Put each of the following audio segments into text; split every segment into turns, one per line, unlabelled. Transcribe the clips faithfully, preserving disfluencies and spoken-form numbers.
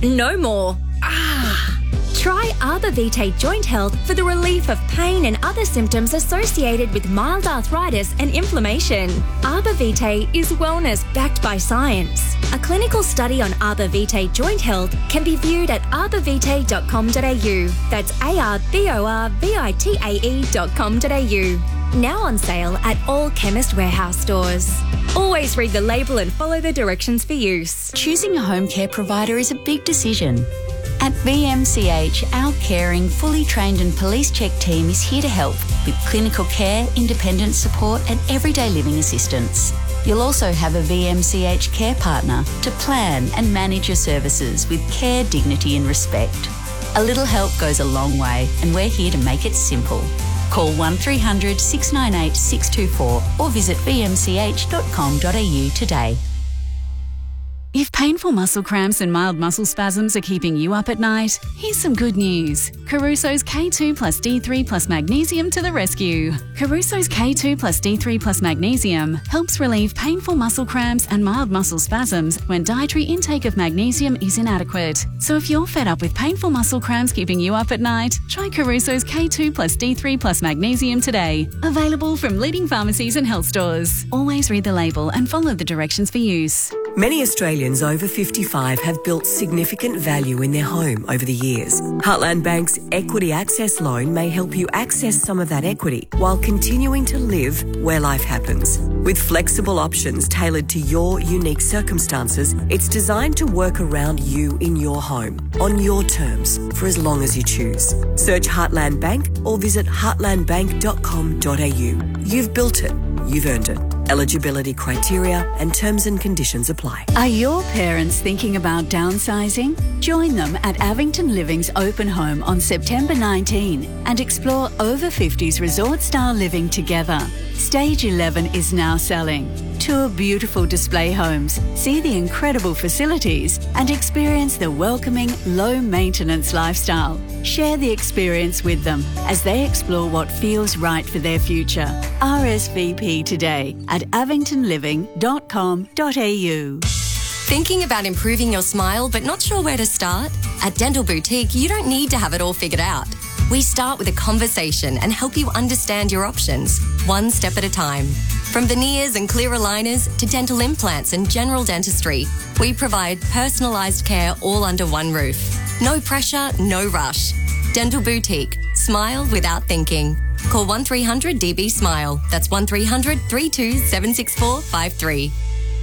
No more. Ah. Try Arbor Vitae Joint Health for the relief of pain and other symptoms associated with mild arthritis and inflammation. Arbor Vitae is wellness backed by science. A clinical study on Arbor Vitae Joint Health can be viewed at arbor vitae dot com dot a u. That's A R B O R V I T A E dot com dot a u. Now on sale at all Chemist Warehouse stores. Always read the label and follow the directions for use.
Choosing a home care provider is a big decision. At V M C H, our caring, fully trained and police-checked team is here to help with clinical care, independent support and everyday living assistance. You'll also have a V M C H care partner to plan and manage your services with care, dignity and respect. A little help goes a long way and we're here to make it simple. Call one three hundred six nine eight six two four or visit v m c h dot com dot a u today.
If painful muscle cramps and mild muscle spasms are keeping you up at night, here's some good news. Caruso's K two plus D three plus magnesium to the rescue. Caruso's K two plus D three plus magnesium helps relieve painful muscle cramps and mild muscle spasms when dietary intake of magnesium is inadequate. So if you're fed up with painful muscle cramps keeping you up at night, try Caruso's K two plus D three plus magnesium today. Available from leading pharmacies and health stores. Always read the label and follow the directions for use.
Many Australians over fifty-five have built significant value in their home over the years. Heartland Bank's Equity Access Loan may help you access some of that equity while continuing to live where life happens. With flexible options tailored to your unique circumstances, it's designed to work around you in your home, on your terms, for as long as you choose. Search Heartland Bank or visit heartland bank dot com dot a u. You've built it. You've earned it. Eligibility criteria and terms and conditions apply.
Are your parents thinking about downsizing? Join them at Avington Living's open home on September nineteenth and explore over fifties resort-style living together. Stage eleven is now selling. Tour beautiful display homes, see the incredible facilities and experience the welcoming, low-maintenance lifestyle. Share the experience with them as they explore what feels right for their future. R S V P today at avington living dot com dot a u.
Thinking about improving your smile but not sure where to start? At Dental Boutique, you don't need to have it all figured out. We start with a conversation and help you understand your options, one step at a time. From veneers and clear aligners to dental implants and general dentistry, we provide personalised care all under one roof. No pressure, no rush. Dental Boutique. Smile without thinking. Call one three hundred D B SMILE. That's one three hundred three two seven six four five three.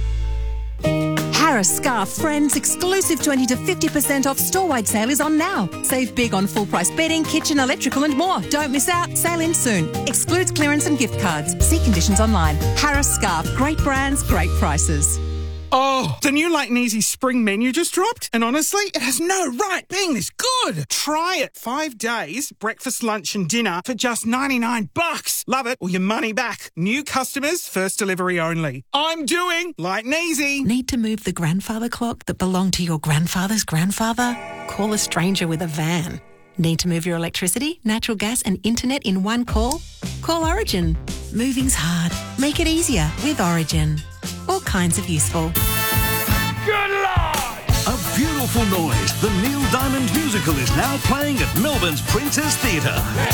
Harris Scarf Friends exclusive twenty to fifty percent off store-wide sale is on now. Save big on full-price bedding, kitchen, electrical and more. Don't miss out. Sale ends soon. Excludes clearance and gift cards. See conditions online. Harris Scarf. Great brands, great prices.
Oh, the new Light and Easy spring menu just dropped, and honestly, it has no right being this good. Try it. Five days, breakfast, lunch and dinner for just ninety-nine bucks. Love it or your money back. New customers, first delivery only. I'm doing Light and Easy.
Need to move the grandfather clock that belonged to your grandfather's grandfather? Call a stranger with a van. Need to move your electricity, natural gas and internet in one call? Call Origin. Moving's hard. Make it easier with Origin. All kinds of useful.
Good Lord! A beautiful noise. The Neil Diamond musical is now playing at Melbourne's Princess Theatre.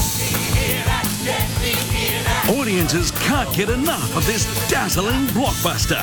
Audiences can't get enough of this dazzling blockbuster.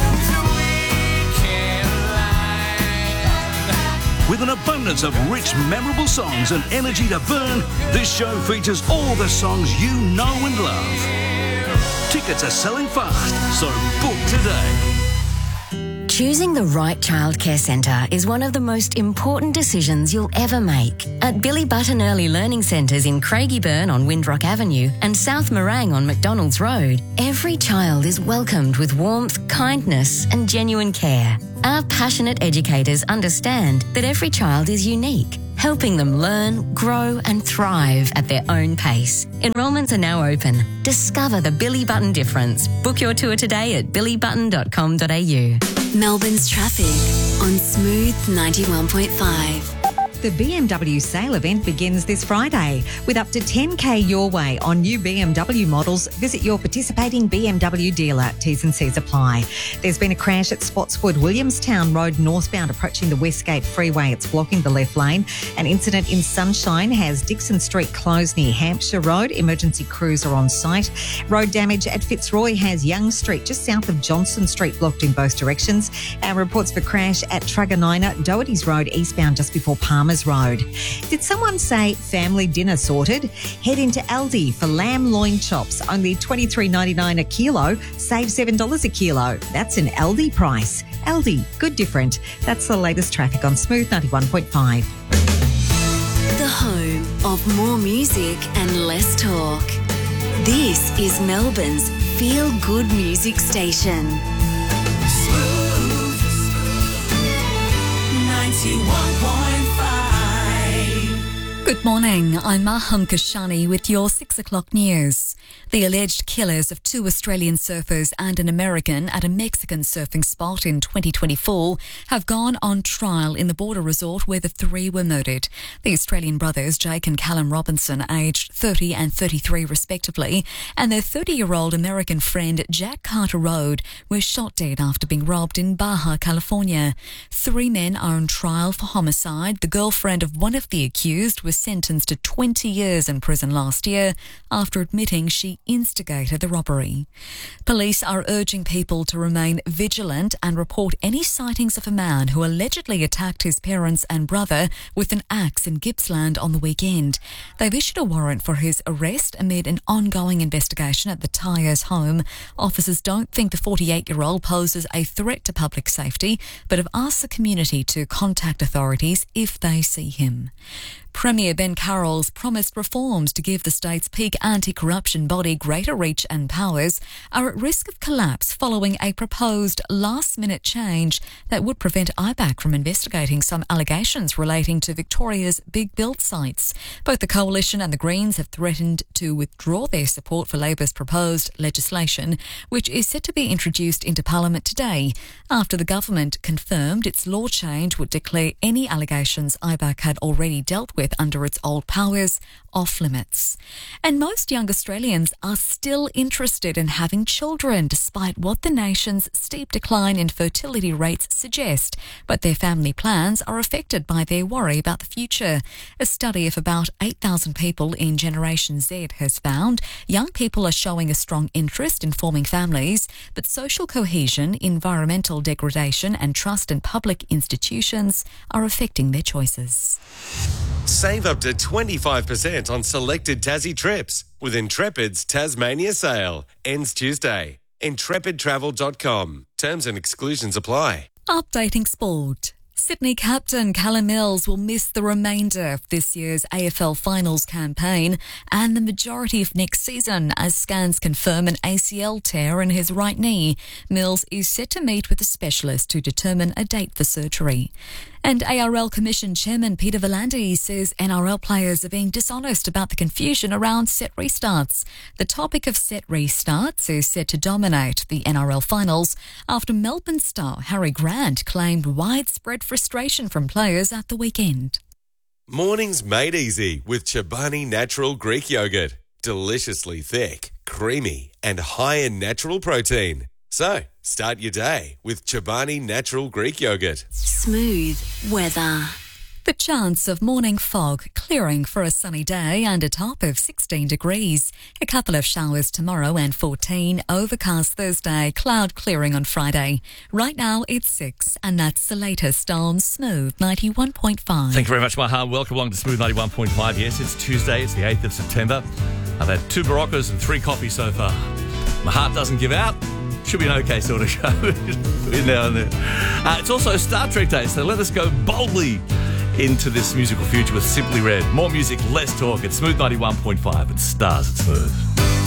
With an abundance of rich, memorable songs and energy to burn, this show features all the songs you know and love. Tickets are selling fast, so book today.
Choosing the right childcare centre is one of the most important decisions you'll ever make. At Billy Button Early Learning Centres in Craigieburn on Windrock Avenue and South Morang on McDonald's Road, every child is welcomed with warmth, kindness and genuine care. Our passionate educators understand that every child is unique, helping them learn, grow and thrive at their own pace. Enrolments are now open. Discover the Billy Button difference. Book your tour today at billy button dot com dot a u.
Melbourne's traffic on Smooth ninety-one point five. The B M W sale event begins this Friday with up to ten K your way on new B M W models. Visit your participating B M W dealer. T's and C's apply. There's been a crash at Spotswood Williamstown Road northbound approaching the Westgate Freeway. It's blocking the left lane. An incident in Sunshine has Dixon Street closed near Hampshire Road. Emergency crews are on site. Road damage at Fitzroy has Young Street just south of Johnson Street blocked in both directions. Our reports for crash at Truganina, Doherty's Road eastbound just before Palmer's Road. Did someone say family dinner sorted? Head into Aldi for lamb loin chops, only twenty-three ninety-nine a kilo, save seven dollars a kilo. That's an Aldi price. Aldi, good different. That's the latest traffic on Smooth ninety-one point five.
The home of more music and less talk. This is Melbourne's feel-good music station.
Smooth ninety-one point five.
Good morning, I'm Maham Kashani with your six o'clock news. The alleged killers of two Australian surfers and an American at a Mexican surfing spot in twenty twenty-four have gone on trial in the border resort where the three were murdered. The Australian brothers, Jake and Callum Robinson, aged thirty and thirty-three respectively, and their thirty-year-old American friend, Jack Carter Road, were shot dead after being robbed in Baja, California. Three men are on trial for homicide. The girlfriend of one of the accused was sentenced to twenty years in prison last year after admitting she instigated the robbery. Police are urging people to remain vigilant and report any sightings of a man who allegedly attacked his parents and brother with an axe in Gippsland on the weekend. They've issued a warrant for his arrest amid an ongoing investigation at the Tyers home. Officers don't think the forty-eight-year-old poses a threat to public safety, but have asked the community to contact authorities if they see him. Premier Ben Carroll's promised reforms to give the state's peak anti-corruption body greater reach and powers are at risk of collapse following a proposed last-minute change that would prevent I B A C from investigating some allegations relating to Victoria's big build sites. Both the Coalition and the Greens have threatened to withdraw their support for Labor's proposed legislation, which is set to be introduced into Parliament today, after the government confirmed its law change would declare any allegations I B A C had already dealt with under its old powers off limits. And most young Australians are still interested in having children despite what the nation's steep decline in fertility rates suggest, but their family plans are affected by their worry about the future. A study of about eight thousand people in Generation Z has found young people are showing a strong interest in forming families, but social cohesion, environmental degradation and trust in public institutions are affecting their choices.
Save up to twenty-five percent on selected Tassie trips with Intrepid's Tasmania sale. Ends Tuesday. intrepid travel dot com. Terms and exclusions apply.
Updating sport. Sydney captain Callum Mills will miss the remainder of this year's A F L Finals campaign and the majority of next season as scans confirm an A C L tear in his right knee. Mills is set to meet with a specialist to determine a date for surgery. And A R L Commission Chairman Peter V'landys says N R L players are being dishonest about the confusion around set restarts. The topic of set restarts is set to dominate the N R L finals after Melbourne star Harry Grant claimed widespread frustration from players at the weekend.
Mornings made easy with Chobani Natural Greek Yogurt. Deliciously thick, creamy and high in natural protein. So, start your day with Chobani Natural Greek Yogurt.
Smooth weather.
The chance of morning fog clearing for a sunny day and a top of sixteen degrees. A couple of showers tomorrow and fourteen. Overcast Thursday, cloud clearing on Friday. Right now it's six and that's the latest on Smooth ninety-one point five.
Thank you very much, Maha. Welcome along to Smooth ninety-one point five. Yes, it's Tuesday. It's the eighth of September. I've had two Baroccas and three coffees so far. My heart doesn't give out. Should be an okay sort of show. In now and there. Uh, it's also Star Trek Day, so let us go boldly into this musical future with Simply Red. More music, less talk. It's Smooth ninety-one point five and Stars at Smooth.